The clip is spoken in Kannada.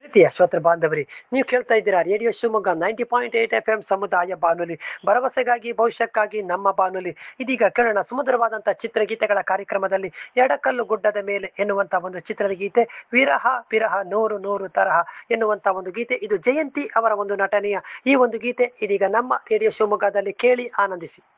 ಪ್ರೀತಿಯ ಶ್ರೋತೃ ಬಾಂಧವರಿ, ನೀವು ಕೇಳ್ತಾ ಇದ್ದೀರಾ ರೇಡಿಯೋ ಶಿವಮೊಗ್ಗ 90.8 FM ಸಮುದಾಯ ಬಾನುಲಿ, ಭರವಸೆಗಾಗಿ ಭವಿಷ್ಯಕ್ಕಾಗಿ ನಮ್ಮ ಬಾನುಲಿ. ಇದೀಗ ಕೇಳೋಣ ಸುಮಧುರವಾದಂತಹ ಚಿತ್ರಗೀತೆಗಳ ಕಾರ್ಯಕ್ರಮದಲ್ಲಿ ಎಡಕಲ್ಲು ಗುಡ್ಡದ ಮೇಲೆ ಎನ್ನುವಂತ ಒಂದು ಚಿತ್ರದ ಗೀತೆ. ವಿರಹ ವಿರಹ ನೂರು ನೂರು ತರಹ ಎನ್ನುವಂತ ಒಂದು ಗೀತೆ. ಇದು ಜಯಂತಿ ಅವರ ಒಂದು ನಟನೆಯ ಈ ಒಂದು ಗೀತೆ ಇದೀಗ ನಮ್ಮ ರೇಡಿಯೋ ಶಿವಮೊಗ್ಗದಲ್ಲಿ ಕೇಳಿ ಆನಂದಿಸಿ.